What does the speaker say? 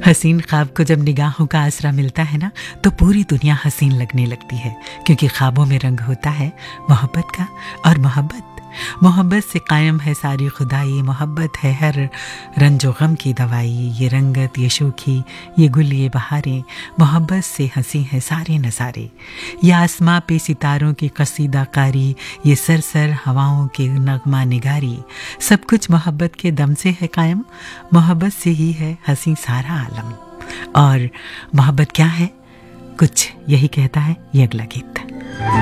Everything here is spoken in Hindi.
हसीन ख्वाब को जब निगाहों का आसरा मिलता है ना, तो पूरी दुनिया हसीन लगने लगती है, क्योंकि ख्वाबों में रंग होता है मोहब्बत का। और मोहब्बत से कायम है सारी खुदाई। मोहब्बत है हर रंजो गम की दवाई। ये रंगत, ये शोखी, ये गुल, ये बहारें, मोहब्बत से हंसी है सारे नज़ारे। ये आसमां पे सितारों की कसीदाकारी, ये सरसर हवाओं के नगमा निगारी, सब कुछ मोहब्बत के दम से है कायम। मोहब्बत से ही है हंसी सारा आलम। और मोहब्बत क्या है, कुछ यही कहता है ये अगला गीत।